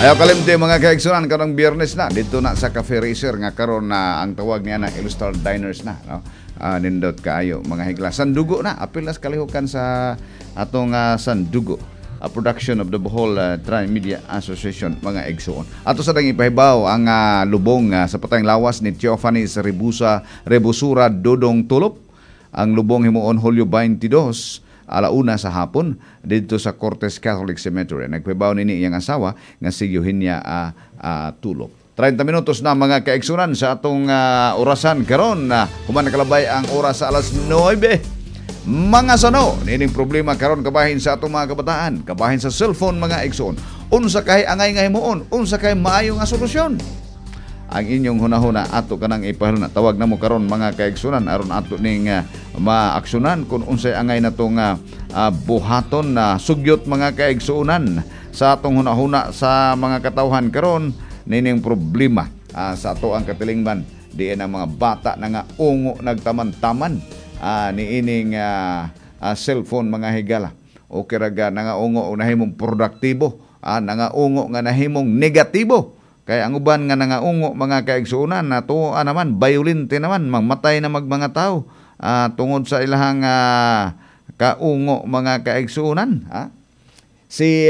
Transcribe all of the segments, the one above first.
Ayaw kalimti mga kaigsunan karong Biyernes na dito na sa Cafe Racer nga karon na ang tawag niya na Illustar Diners na no. Nindot kaayo mga higla sandugo na apil nas kalihukan sa atong sandugo production of the Bohol Tri-Media Association mga igsuon. Ato sa dang ipahibaw ang lubong sa patayng lawas ni Theophanes Rebusura Dodong Tulop. Ang lubong himuon Hulyo 22 alauna sa hapon dito sa Cortes Catholic Cemetery. Nagpahibaw nini iyang asawa nga si Eugenia Tulop. 30 minutos na mga kaigsunan sa atong orasan karon na human nakalabay ang oras sa alas 9. Mga sano, nining problema karon kabahin sa atong mga kabataan, kabahin sa cellphone mga igsoon. Unsa kay angay nga himuon, unsa kay maayo nga solusyon. Ang inyong hunahuna ato kanang ipahulna tawag namo karon mga kaigsunan aron ato ning maaksyonan kung unsay angay natong buhaton na sugyot mga kaigsunan sa atong hunahuna sa mga katawhan karon nining problema sa ato ang katilingban diin ang mga bata na nga ungo nagtaman-taman ni ining cellphone mga higala o kiraga nangaungo o nahimong produktibo nangaungo nga nahimong negatibo kaya ang uban nga nangaungo mga kaigsuunan na tuwa naman violente naman mamatay na mga tao tungod sa ilahang kaungo mga kaigsuunan si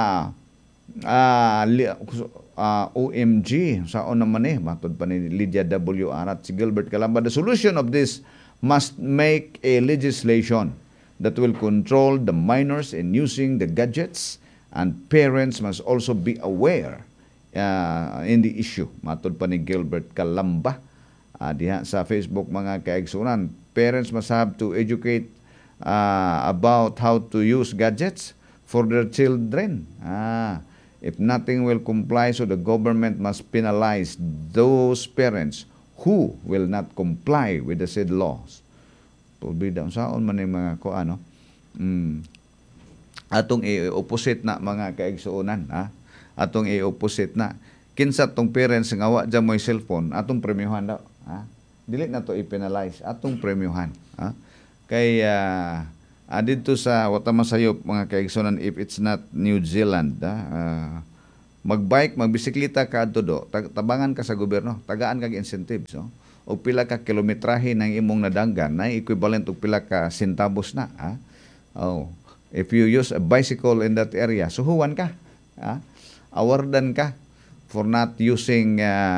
OMG saon naman matod pa ni Lydia W. Arat si Gilbert Calamba. The solution of this must make a legislation that will control the minors in using the gadgets, and parents must also be aware in the issue. Matod pa ni Gilbert Calamba diha sa Facebook mga kaigsunan. Parents must have to educate about how to use gadgets for their children. If nothing will comply, so the government must penalize those parents who will not comply with the said laws. Pulbida, saon man yung mga kuano. Atong i-opposite na mga kaigsuunan. Atong i-opposite na. Kinsa tong parents nga wa dyan mo cellphone, atong premiuhan daw. Dili na to i-penalize, atong premiuhan. Kaya dito sa Watamasayop mga kaigsunan, if it's not New Zealand, magbike, magbisikleta ka adto do, tabangan ka sa gobyerno, tagaan kag incentives, no? O pila ka kilometrahe ng imong nadanggan na equivalent og pila ka centavos na. If you use a bicycle in that area, suhuan ka. Awardan ka for not using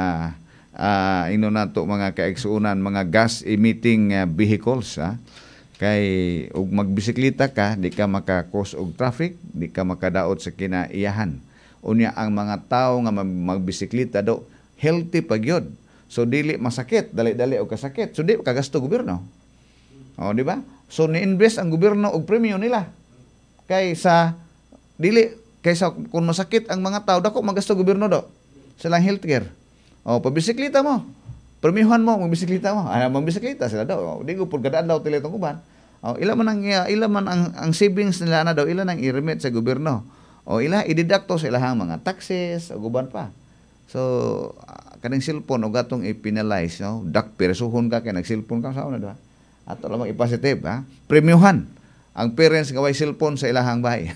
nato mga kaigsuunan, mga gas emitting vehicles. Kay ug magbisikleta ka, di ka maka-cause og traffic, di ka makadaot sa kinaiyahan. Unya ang mga tao nga magbisikleta do healthy pagyod. So dili masakit, dali-dali og kasakit. So di kagasto gobyerno. Di ba? So ni-invest ang gobyerno og premium nila. Kaysa dili kaysa kung masakit ang mga tao dako magasto gobyerno do sa lang healthcare. Pabisikleta mo. Premiuhan mo magbisikleta mo. Magbisikleta sila daw. Di ko pud kadaan daw tili tong uban. Ila man ang savings nila na daw ila nang i-remit sa gobyerno. Ila i-deducto sa ilahang mga taxes o guban pa. So kaning cellphone og atong i-penalize, no? Persuhon ka kay nag-cellphone ka sa una diba? Ato lamang i-positive, premiuhan ang parents nga way cellphone sa ilahang bahay.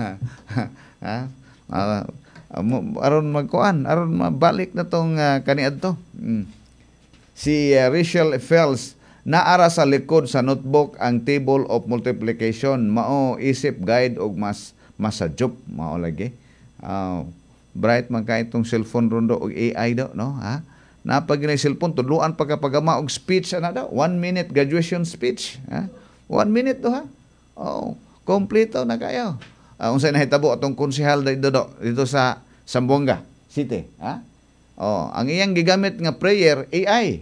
Aron magkuan, aron mabalik na tong kaniadto. Si Rachel Fels naara sa likod sa notebook ang table of multiplication, mao isip guide og mas masadyop mao lagi. Bright man kay itong cellphone rondo og AI daw, no? Napag ni cellphone tudluan pagkapagama og speech ana daw, 1 minute graduation speech, 1 minute to kompleto na kayo. Unsay nahitabo atong konsehal dito sa Zamboanga City, ang iyang gigamit nga prayer AI.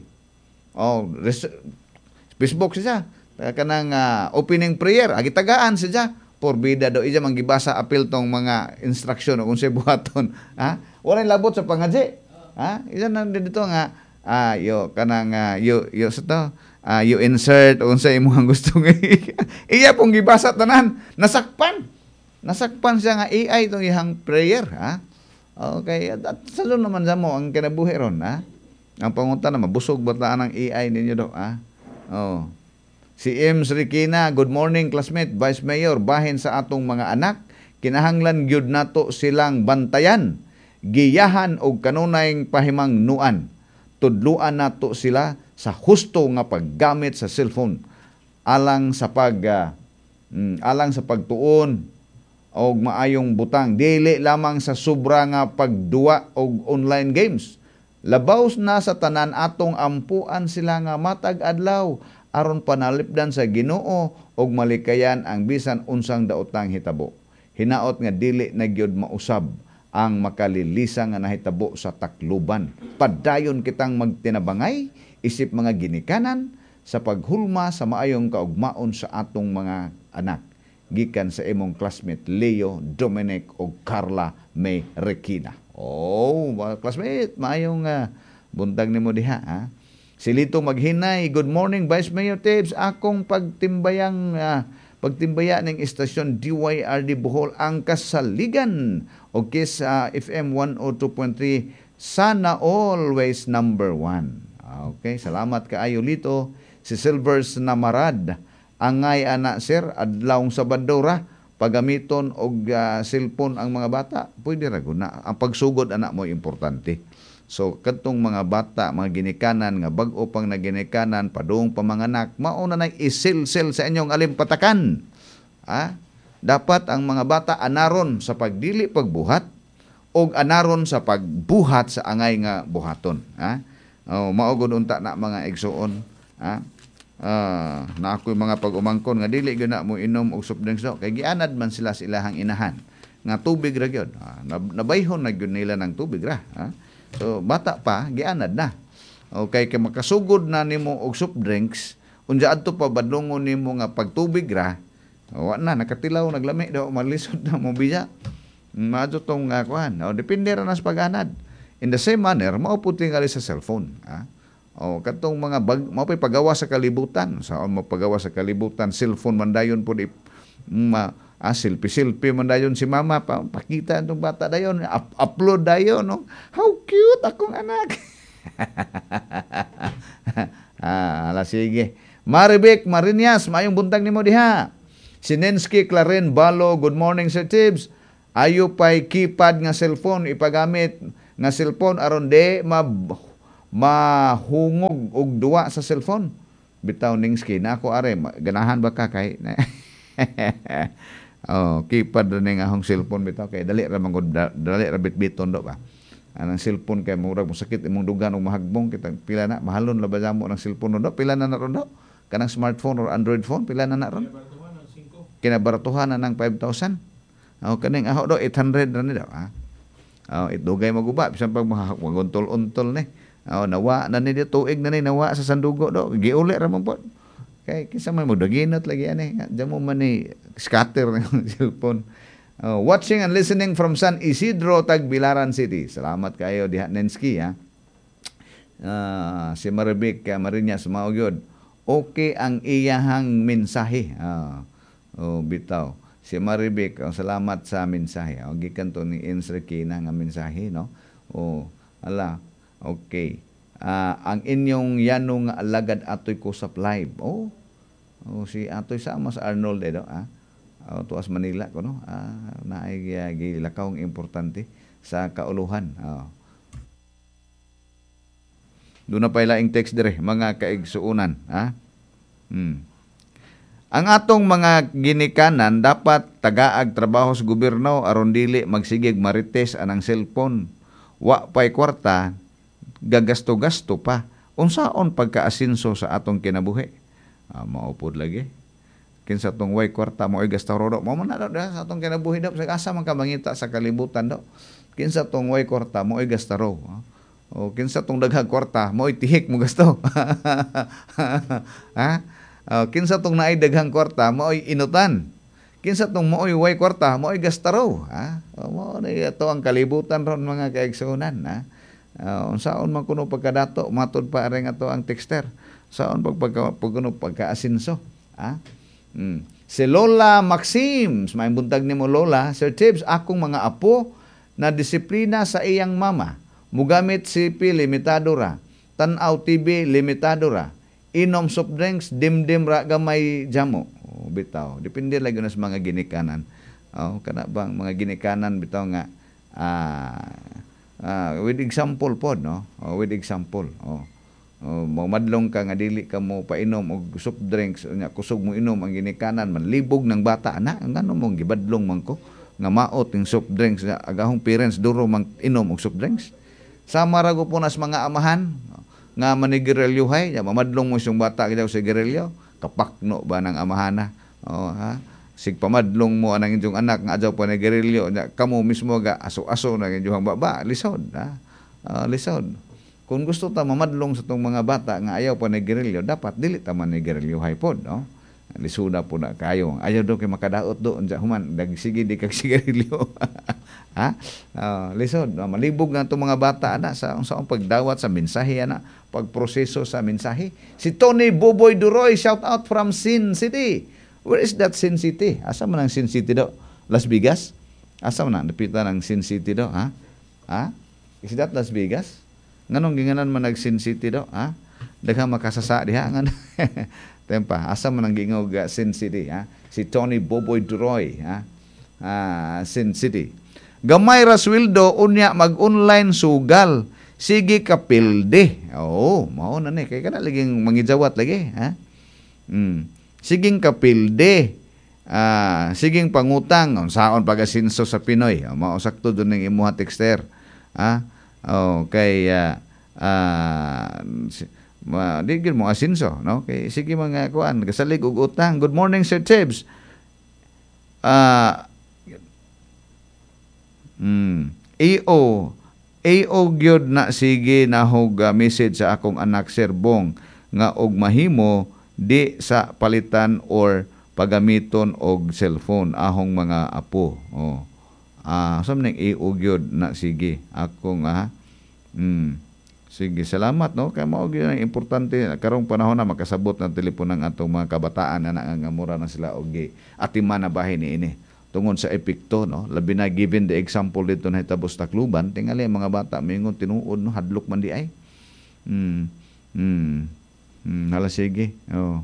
Facebook siya. Kanang opening prayer, agitagaan siya. Porbida daw iya manggibasa apil tong mga instruction kung unsay buhaton. Wala labot sa pangadji. Isa na dito nga you insert unsay imong gustong iya pong gibasa tanan. Nasakpan siya nga AI tong ihang prayer, Okay, at salo naman sa mo ang kinabuhi ron, Ang pangunta na mabusog bataan ang AI ninyo do, Si Ems Rikina, good morning classmate, Vice Mayor, bahin sa atong mga anak, kinahanglan gyud nato silang bantayan. giyahan og kanunayng pahimangnuan. Tudluan nato sila sa husto nga paggamit sa cellphone alang sa pagtuon og maayong butang, dili lamang sa sobra nga pagduwa og online games. Labaw na sa tanan atong ampuan sila nga matag adlaw aron panalipdan sa Ginoo og malikayan ang bisan unsang daotang hitabo. Hinaot nga dili na gyud mausab ang makalilisa nga nahitabo sa takluban. Padayon kitang magtinabangay isip mga ginikanan sa paghulma sa maayong kaugmaon sa atong mga anak. Gikan sa imong classmate Leo, Dominic o Carla May Requina. Oh, mga classmate, maayong buntag nimo diha. Ha? Si Lito Maghinay, good morning Vice Mayor Tibbs. Akong pagtimbaya ng istasyon DYRD Bohol ang kasaligan o KIS FM 102.3 sana always number 1. Okay, salamat kaayo Lito. Si Silvers Namarad, angay ana sir adlawng Sabado ra pagamiton og cellphone ang mga bata. Pwede ra guna. Ang pagsugod anak mo importante. So kadtong mga bata, mga ginikanan nga bag-o pang naginikanan padung pamanganak, mao na nay isil-sil sa inyong alimpatakan. Dapat ang mga bata anaron sa pagdili pagbuhat og anaron sa pagbuhat sa angay nga buhaton. Mao gud unta na mga igsuon. Na ako'y mga pag-umangkon nga dili gyud na mo inom og soft drinks kay gianad man sila sa ilahang inahan nga tubig ra gyud. Nabayhon na gyud nila ng tubig ra. So bata pa gianad na. Okay, kay makasugod na nimo og soft drinks, unya adto pa badlongon nimo nga pagtubig ra, wa na nakatilaw naglami daw malisod na mo biya. Madto tong kuan. Depende ra na sa pag-anad. In the same manner, mao puti ngali sa cellphone. Katong mga mao pay pagawa sa kalibutan. Saan mo pagawa sa kalibutan? Cellphone man dayon pud silpi man dayon si mama pakita itong bata dayon, upload dayon, no? How cute akong anak. Sige. Maribek Marinyas, mayong buntag nimo diha. Sinensky Claren Balo, good morning Sir Tibbs. Ayo pay keypad nga cellphone ipagamit nga cellphone aron de mahungog og duwa sa cellphone. Bitaw Ningsky na ako are ganahan ba ka kay keypad na nga akong cellphone bitaw kay dali ra bitbiton do ba. Anang cellphone kay murag sakit imong dugan og mahagbong kita pila na mahalon la ba mo ng cellphone do pila na ron do kanang smartphone or Android phone pila na ron kinabaratuhan na ng 5,000 kaning aho do 800 ra ni daw itdugay maguba bisan pag maguntol-untol ni nawa na ni tuig na ni nawa sa sandugo do giuli ra man pod. Kay kinsa man mo daginot lagi ani. Diyan mo man ni scatter ng cellphone. Watching and listening from San Isidro, Tagbilaran City. Salamat kayo diha Nensky si Maribek Marinyas mao gyud. Okay ang iyahang mensahe. Bitaw. Si Maribek, salamat sa mensahe. Gikan to ni Ensriki na nga mensahe, no? Okay. Ang inyong yanong alagad Atoy Kusap live. Si Atoy sama sa Arnold edo, tuas Manila ko, no? Naay gilakaw ang importante sa kauluhan. Doon na pa ilaing text dire, mga kaigsuunan, Ang atong mga ginikanan dapat tagaag trabaho sa gobyerno aron dili magsigig marites anang cellphone. Wa pay kwarta, gagasto-gasto pa. Unsaon pagkaasinso sa atong kinabuhi? Maupod lagi. Kinsa tong way kwarta mo ay gasto ro mo man na sa atong kinabuhi daw sa asa man ka mangita sa kalibutan daw. Kinsa tong way kwarta mo ay gasto ro. O kinsa tong daghang kwarta mo ay tihik mo gasto. Kinsa tong naay daghang kwarta mo ay inutan. Kinsa tong mo ay way kwarta mo ay gasto ro. Mo ni ato ang kalibutan ron mga kaigsunan. Unsaon man kuno pagkadato matod pa ring ato ang texter. Saon pagkuno pagkaasinso. Si Lola Maxims, may buntag nimo Lola, Sir Tibbs, akong mga apo na disiplina sa iyang mama. Mugamit CP limitado ra. Tan-aw TV limitado ra. Inom soft drinks dimdim ra gamay jamo. Bitaw, depende lagi na sa mga ginikanan. Kana bang mga ginikanan bitaw nga With example pod, no? With example. Mamadlong ka nga dili ka mo painom og soft drinks nya kusog mo inom ang ginikanan man libog ng bata na ngano mong gibadlong man ko nga maot ng soft drinks agahong parents duro mang inom og soft drinks. Sama ra po nas mga amahan nga manigirelyuhay nya mamadlong mo siyang bata gid sa girilyo kapakno ba ng amahana. Sig pamadlong mo anang inyong anak nga adyaw pa nagirilyo nya kamo mismo ga aso-aso na inyong baba lisod lisod. Kung gusto ta mamadlong sa tong mga bata nga ayaw pa nagirilyo dapat dili ta man nagirilyohay pod, no? Lisuda po na kayo. Ayaw do kay makadaot do unsa human dagsige di kag sigarilyo. Lisod malibog na itong mga bata na sa pagdawat sa mensahe na pagproseso sa mensahe. Si Tony Boboy Duroy, shout out from Sin City. Where is that Sin City? Asa man ang Sin City do? Las Vegas? Asa man napitan ang Sin City do? Is that Las Vegas? Nganong ginganan man nag Sin City do? Daghang makasasa diha ngan. Tempa, asa man ang gingaw ga Sin City, Si Tony Boboy Duroy, Sin City. Gamay ra sweldo unya mag-online sugal. Sige kapilde. Mao na ni kay kana laging mangijawat lagi, Siging kapilde. Siging pangutang unsaon pagasinso sa Pinoy. Mao sakto dun ning imuha texter. Kay digil mo asinso, no? Kay sige mga kuan kasalig og utang. Good morning Sir Tibbs. AO gyud na sige nahog message sa akong anak Sir Bong nga og mahimo di sa palitan or pagamiton og cellphone ahong mga apo. Samning AO gyud na sige akong sige salamat, no? Kay mao gyud ang importante karong panahon na makasabot ng telepono ng atong mga kabataan na nangangamura na sila og atiman na bahin niini tungod sa epekto, no? Labi na given the example dito na hitabo sa Tacloban, tingali mga bata mingon tinuod, no? Hadlok man di ay. Hala sige.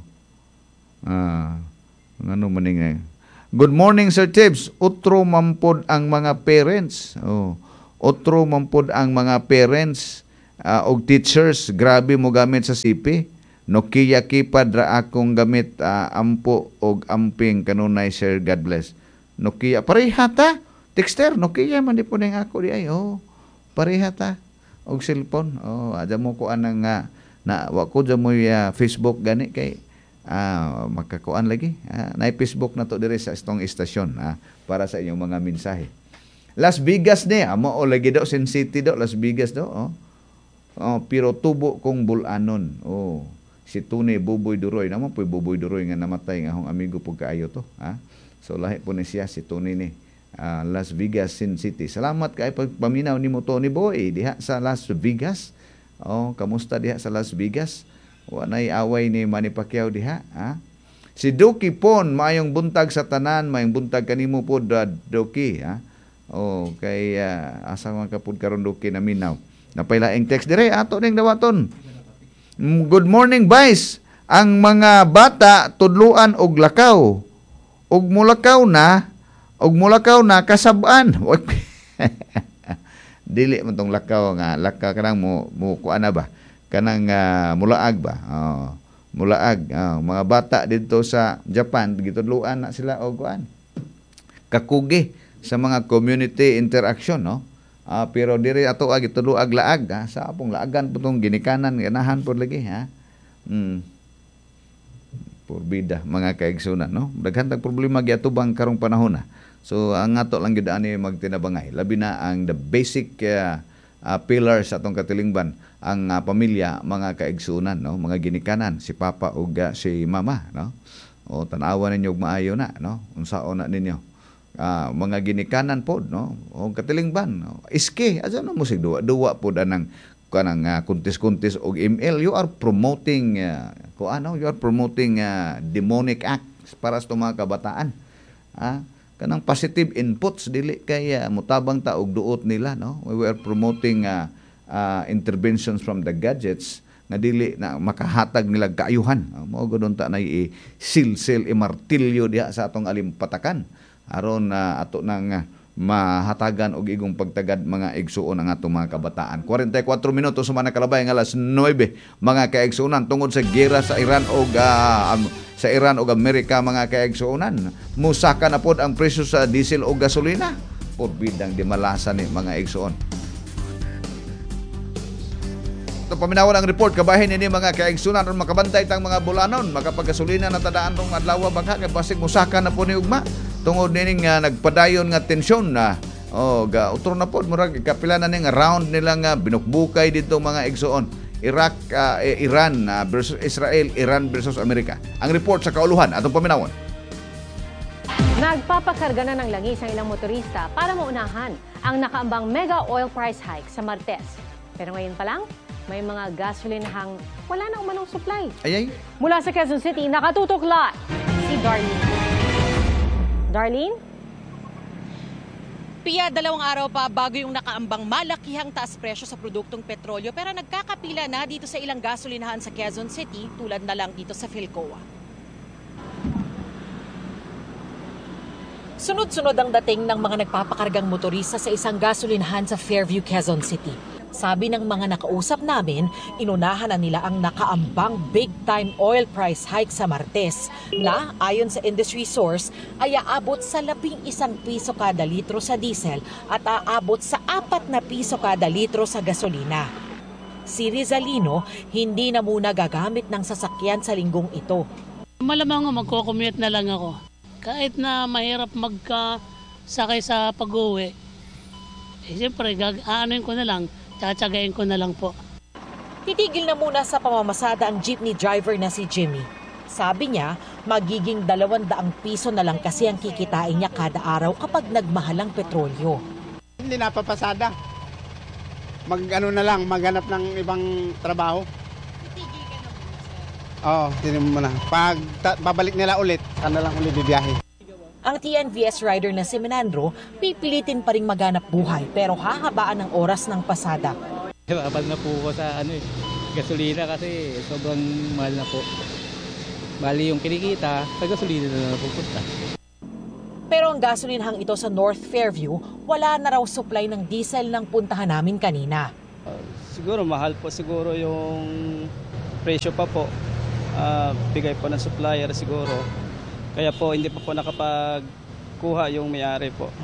Ano maning Good morning Sir Tibbs. Utro mampod ang mga parents. Utro mampod ang mga parents og teachers. Grabe mo gamit sa CP. Nokia keypad ra akong gamit ampo og amping kanunay Sir, God bless. Nokia pareha ta. Texter Nokia man di po ning ako di ay. Pareha ta og cellphone. Adya mo ko anang na wa ko dyan mo Facebook gani kay magkakuan lagi. Na Facebook na to dire sa istong istasyon para sa inyong mga mensahe. Las Vegas ni amo o lagi daw Sin City daw Las Vegas daw. Pero tubo kong bulanon. Si Tony Boboy Duroy naman po Boboy Duroy nga namatay nga akong amigo po kaayo to. So lahi po ni siya si Tony ni Las Vegas Sin City. Salamat kay pagpaminaw ni mo Tony Boy diha sa Las Vegas. Kamusta diha sa Las Vegas? Wanay away ni Manny Pacquiao diha, Si Doki Pon, mayong buntag sa tanan, mayong buntag kanimo po Doki, kay asa man kapud karon Doki na minaw. Napailaing text dire ato ning dawaton. Good morning, Vice. Ang mga bata tudluan og lakaw. Og mulakaw na kasab-an. Dili man tong lakaw nga lakaw kanang mo kuana ba? Kanang mulaag ba? Mulaag. Mga bata dito sa Japan, gitudluan na sila og kuan. Kakugi sa mga community interaction, no? Pero diri ato gitudluag laag sa apong laagan putong ginikanan ganahan pod lagi Porbida mga kaigsunan, no? Daghan tag problema giatubang karong panahon na. So ang ato lang gyud ani magtinabangay labi na ang the basic pillars atong katilingban ang pamilya, mga kaigsunan, no? Mga ginikanan, si papa ug si mama, no? Tanawan ninyo og maayo na, no? Unsaon na ninyo. Mga ginikanan pod, no? O katilingban, no? Iski, asa no mo sig duwa pod anang kanang kuntis-kuntis og email. You are promoting you are promoting demonic acts para sa mga kabataan. Kanang positive inputs dili kay mutabang ta og duot nila, no? We are promoting interventions from the gadgets nga dili na makahatag nila kaayuhan. Mao gudon ta nay silsil imartilyo diha sa atong alimpatakan aron ato nang mahatagan og igong pagtagad mga igsuon ang atong mga kabataan. 44 minutos sumana kalabay ng alas 9 mga kaigsuonan tungod sa gera sa Iran ug Amerika mga kaigsuonan. Musaka na pod ang presyo sa diesel o gasolina. Porbidang di malasa ni mga igsuon. Ito paminawan ang report kabahin ini mga kaigsunan aron makabantay tang mga bulanon makapagasolina na tadaan tong adlaw bangka kay basig musaka na po ni ugma tungod nining nagpadayon nga tensyon na utro na pod murag kapila na ning round nila nga binukbukay dito mga igsuon. Iran versus Israel, Iran versus Amerika. Ang report sa kauluhan atong paminawon. Nagpapakarga na ng langis ang ilang motorista para maunahan ang nakaambang mega oil price hike sa Martes. Pero ngayon pa lang, may mga gasolinahang wala na umanong supply. Ayay. Mula sa Quezon City, nakatutok live si Darlene. Darlene? Pia, 2 araw pa bago yung nakaambang malakihang taas presyo sa produktong petrolyo pero nagkakapila na dito sa ilang gasolinahan sa Quezon City tulad na lang dito sa Philcoa. Sunod-sunod ang dating ng mga nagpapakargang motorista sa isang gasolinahan sa Fairview, Quezon City. Sabi ng mga nakausap namin, inunahan na nila ang nakaambang big-time oil price hike sa Martes na ayon sa industry source ay aabot sa 11 piso kada litro sa diesel at aabot sa 4 na piso kada litro sa gasolina. Si Rizalino hindi na muna gagamit ng sasakyan sa linggong ito. Malamang magko-commute na lang ako. Kahit na mahirap magkasakay sa pag-uwi, siyempre aanuin ko na lang. Tatsagain ko na lang po. Titigil na muna sa pamamasada ang jeepney driver na si Jimmy. Sabi niya, magiging 200 piso na lang kasi ang kikitain niya kada araw kapag nagmahal ang petrolyo. Hindi napapasada. Maghanap ng ibang trabaho. Titigil ka na muna, sir. Oo, titigil muna. Pag babalik nila ulit, sana lang ulit bibiyahe. Ang TNVS rider na si Menandro, pipilitin pa rin maganap buhay pero hahabaan ng oras ng pasada. Babal na po ko sa gasolina kasi sobrang mahal na po. Bali yung kinikita, sa gasolina na pupunta. Pero ang gasolinahang ito sa North Fairview, wala na raw supply ng diesel ng puntahan namin kanina. Siguro mahal po siguro yung presyo pa po. Bigay po ng supplier siguro. Kaya po hindi pa po nakapagkuha yung may-ari po.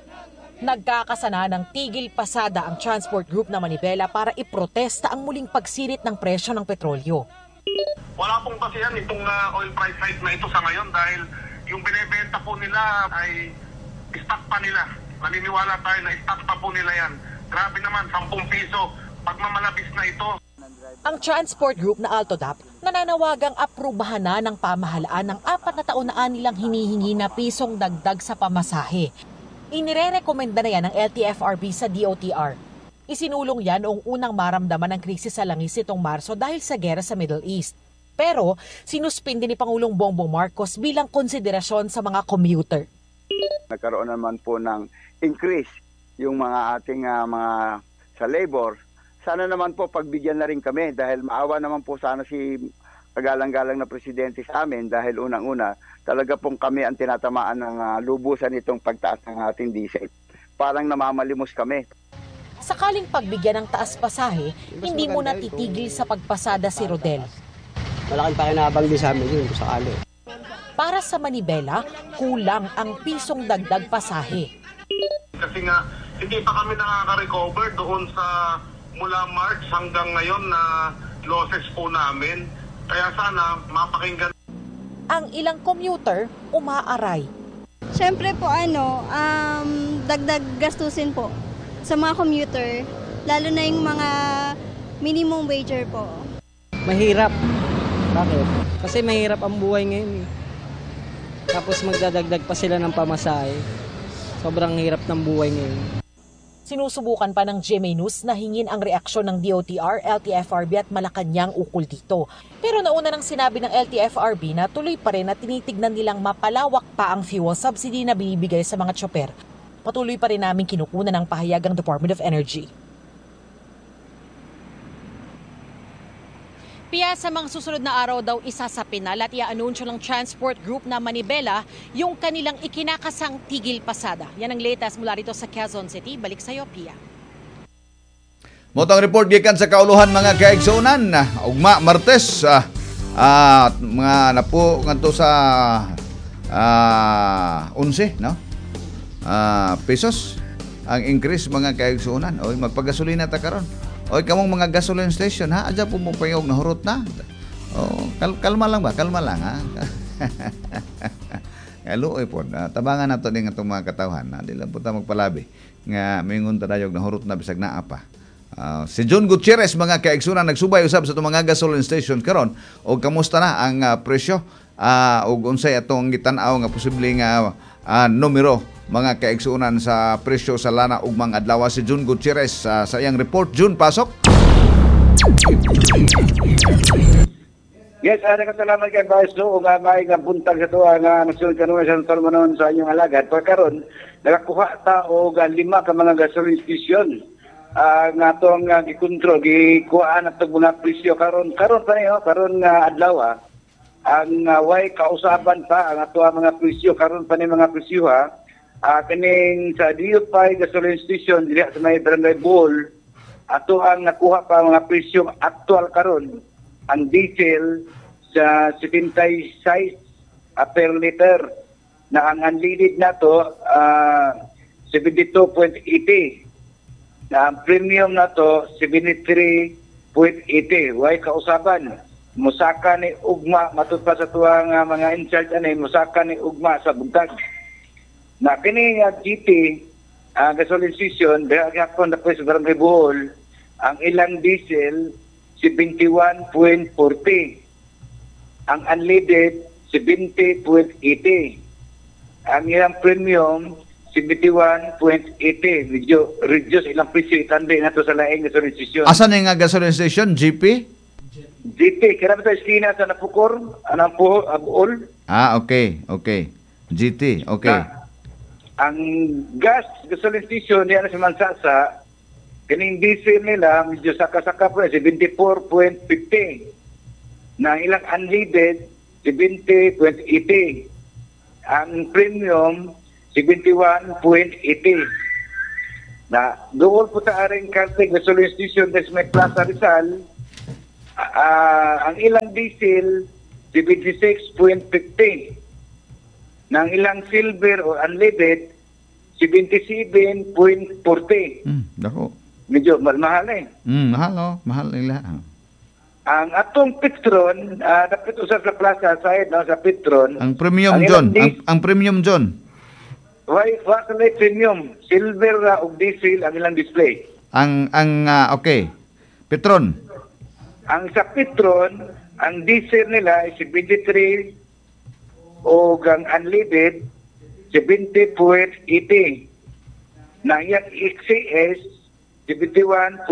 Nagkakasana ng tigil pasada ang transport group na Manibela para iprotesta ang muling pagsirit ng presyo ng petrolyo. Wala pong basihan itong oil price hike na ito sa ngayon dahil yung binebenta po nila ay stock pa nila. Naniniwala tayo na stock pa po nila yan. Grabe naman, 10 piso. Pagmamalabis na ito. Ang transport group na Altodap nananawagang aprubahan na ng pamahalaan ng 4 na taon na nilang hinihingi na pisong dagdag sa pamasahe. Inirerekomenda na yan ng LTFRB sa DOTR. Isinulong yan noong unang maramdaman ng krisis sa langis itong Marso dahil sa gera sa Middle East. Pero sinuspindi ni Pangulong Bongbong Marcos bilang konsiderasyon sa mga commuter. Nagkaroon naman po ng increase yung mga ating mga sa labor. Sana naman po pagbigyan na rin kami dahil maawa naman po sana si kagalang-galang na presidente sa amin dahil unang-una talaga pong kami ang tinatamaan ng lubusan nitong pagtaas ng ating diesel. Parang namamalimos kami. Sakaling pagbigyan ng taas pasahe, hindi mo natitigil sa pagpasada si Rodel. Malaking pakinabang din sa amin yun sakali. Para sa Manibela, kulang ang pisong dagdag pasahe. Kasi nga, hindi pa kami nakaka-recover doon sa mula March hanggang ngayon na losses po namin. Kaya sana mapakinggan. Ang ilang commuter umaaray. Siyempre po dagdag gastusin po sa mga commuter, lalo na yung mga minimum wager po. Mahirap. Bakit? Kasi mahirap ang buhay ngayon. Tapos magdadagdag pa sila ng pamasahe. Sobrang hirap ng buhay ngayon. Sinusubukan pa ng GMA News na hingin ang reaksyon ng DOTR, LTFRB at Malacanang ukol dito. Pero nauna nang sinabi ng LTFRB na tuloy pa rin at tinitignan nilang mapalawak pa ang fuel subsidy na binibigay sa mga tsoper. Patuloy pa rin namin kinukunan ng pahayag ang Department of Energy. Pia, sa mga susunod na araw daw isasapinal at i-anunsyo ng transport group na Manibela yung kanilang ikinakasang tigil pasada. Yan ang latest mula rito sa Quezon City. Balik sa'yo, Pia. Motong report gikan sa kauluhan mga kaigsunan. Ugma Martes mga napo ngadto sa 11 no? Pesos ang increase mga kaigsunan. Oy magpagasolina ta karon. Oy kamong mga gasoline station ha, adya po mo payog na hurot na. Oh, kalma lang ba? Kalma lang ha. Kaluoy po, tabangan nato ning atong mga katawhan na di lang po ta magpalabi nga mingon ta dayog na hurot na bisag naa pa. Si John Gutierrez mga kaigsunan nagsubay usab sa itong mga gasoline station karon o kamusta na ang presyo ug unsay atong gitan-aw nga posibleng numero mga kaigsunan sa presyo sa lana ug mga adlaw. Si John Gutierrez sa iyang report. June, pasok. Yes, nakasalamat kay Vice No ug may nga buntag sa tuwa nga nasulod kanuwa sa Tormonon sa inyong alagad. Pagkaron nakakuha ta og 5 ka mga gasoline station. Nga itong gikontrol, gikuhaan at muna presyo karon pa niyo, karon nga adlaw ang way kausaban pa ang ato mga presyo karon pa ni mga presyo kaning sa DUI gasoline station dili sa may Barangay Bohol ato ang nakuha pa mga presyo aktual karon ang diesel sa 76 per liter na ang unleaded nato 72.80 na ang premium na to 73.80. Way kausaban musaka ni ugma matud pa sa tuwang mga in-charge musaka ni ugma sa buntag na kini GT gasoline station dahil akon na po sa Barangay Bohol ang ilang diesel 71.40 ang unleaded 70.80 ang ilang premium 71.80. Medyo reduce ilang presyo itandi na to sa laing gasoline station. Asan nga gasoline station? GP? GT. Kaya ba eskina sa Napukor? Anang po, Abuol? Okay. GT. Okay. Ang gasoline station niya na sa Mansasa, kining diesel nila, medyo saka-saka po 74.50. Na ilang unleaded, 70.80. Ang premium, 71.80. Na doon po sa aring Carte gasoline station des may Plaza Rizal, ang ilang diesel 76.50. Na ang ilang silver o unleaded 77.40. Dako. Medyo mahal mahal nila. Ang atong Petron, dapat usap sa Plaza side sa Petron. Ang premium John, ang premium John. Why premium silver ug diesel ang ilang display. Okay. Petron. Ang sa Petron, ang diesel nila ay 73 o ang unleaded 70.80. Na iyang XCS 71.80.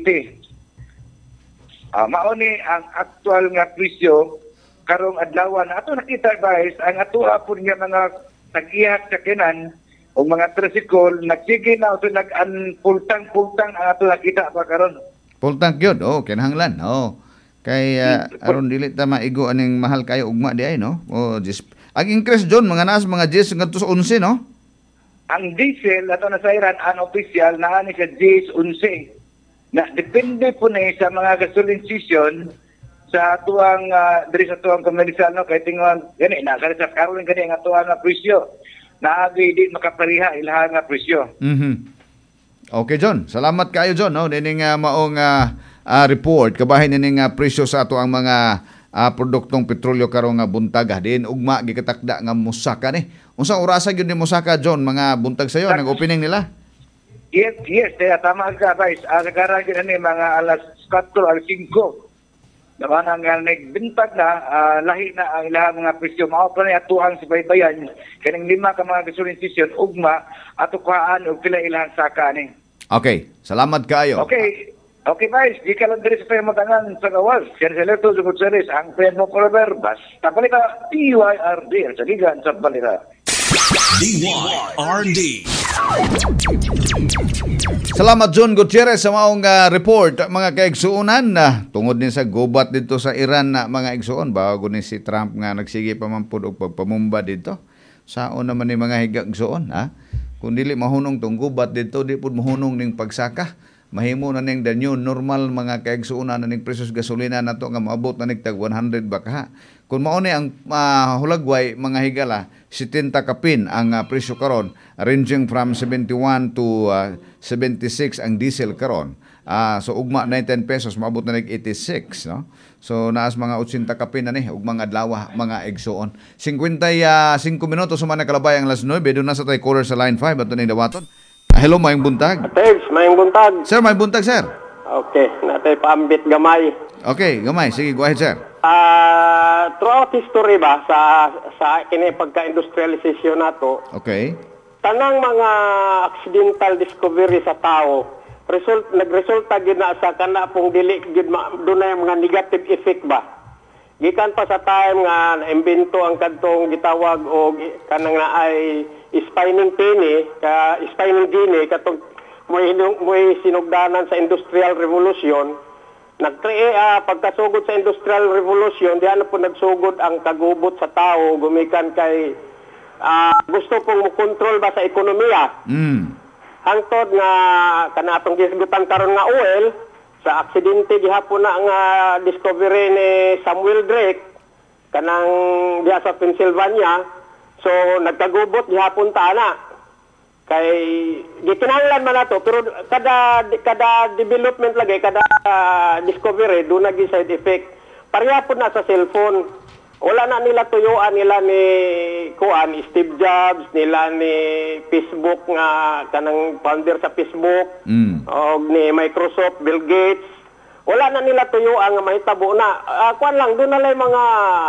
Mao ni ang aktual nga presyo karong adlaw na ato nakita guys ang ato apon nga mga nag-iyak sa kinan o mga tricycle, nagsige na ito pultang-pultang ang ato nakita pa karon. Pultang yun, kinahanglan. Kay aron dili ta maigo aning mahal kayo ugma di ay no. Ang increase John mga nas mga 10 ngadto sa 11 no. Ang diesel ato na sayran unofficial na ani sa 10-11. Na depende po na sa mga gasoline station sa tuwang diri sa tuwang komersyal no kay tingon gani na sa karon gani nga tuwang nga presyo na di makapariha ilaha nga presyo. Okay John, salamat kayo John no nining maong report kabahin nining presyo sa ato ang mga produktong petrolyo karong buntag din ugma gikatakda nga musaka ni. Unsa orasa gyud ni musaka John mga buntag sayo nang opening nila? Yes, tama ka guys. Karang gani mga alas 4 alas 5. Naman ang nagbintag na, lahi na ang ilang mga presyo. Mao pa na atuang sa baybayan. Kaning 5 ka mga gasoline station, ugma, atukaan o pila ilang saka ni. Okay, salamat kayo. Okay, guys. Di ka lang diri sa payamatangan sa gawas. Yan sa Lerto, Jugod Series, ang Pedro Forever, basta balita, PYRD, sa Ligan, sa balita. DYRD. Salamat John Gutierrez sa maong report mga kaigsuunan na tungod din sa gubat dito sa Iran na mga igsuon bago ni si Trump nga nagsige pa man pud og pagpamumba dito. Saon naman ni mga higagsuon ha? Kung dili mahunong tong gubat dito di pud mahunong ning pagsaka. Mahimo na ning the new normal mga kaigsuunan na ning presyos gasolina nato nga maabot na nig tag 100 baka. Kung mao ni ang hulagway mga higala 70 kapin ang presyo karon ranging from 71 to 76 ang diesel karon. So ugma 19 pesos maabot na nig 86 no. So naas mga 80 kapin na ni ug mga adlaw mga igsuon. 55 minutos man nakalabay ang alas 9 do na sa tay caller sa line 5 ato ning dawaton. Hello, mayong buntag. Tegs, mayong buntag. Sir, mayong buntag, sir. Okay, natay paambit gamay. Okay, gamay. Sige, go ahead, sir. Throughout history ba, sa kini pagka-industrialization nato, okay, tanang mga accidental discovery sa tao, nagresulta gid na sa kana pong dili gid dunay mga negative effect ba? Gikan pa sa time nga naimbento ang kadtong gitawag og kanang naay spinning genie katong moy sinugdanan sa industrial revolution. Pagkasugod sa industrial revolution diha na po nagsugod ang kagubot sa tao gumikan kay gusto pong mo-control ba sa ekonomiya. Hangtod nga kanatong gisgutan karon nga oil sa aksidente gihapon na nga discovery ni Samuel Drake kanang diha sa Pennsylvania. So nagkagubot gihapon ta na kay gikinahanglan man nato pero kada development lagi kada discovery do nagi side effect. Pareha po na sa cellphone. Wala na nila tuyuan nila ni Steve Jobs, nila ni Facebook nga kanang founder sa Facebook, o ni Microsoft, Bill Gates. Wala na nila tuyuan nga mahitabo na. Kuan lang, doon na lang mga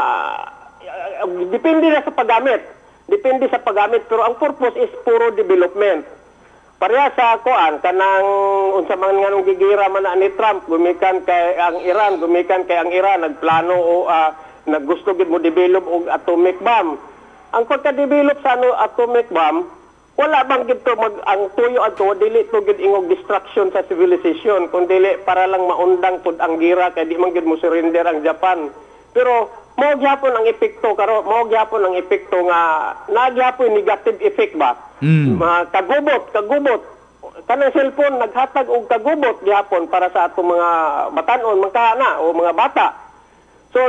depende na sa paggamit. Depende sa paggamit pero ang purpose is puro development. Pareha sa kuan kanang unsa man nganong gigira man ni Trump gumikan kay ang Iran nagplano o naggusto gid mo develop og atomic bomb. Ang pagka-develop sa atomic bomb, wala bang gid to ang tuyo ato dili to gid ingog destruction sa civilization kundi para lang maundang pud ang gira kay di man gid mo surrender ang Japan. Pero mao gyapon ang epekto nga nagyapon negative effect ba? Kagubot. Kanang cellphone naghatag og kagubot gyapon para sa atong mga batan-on, mga kana o mga bata.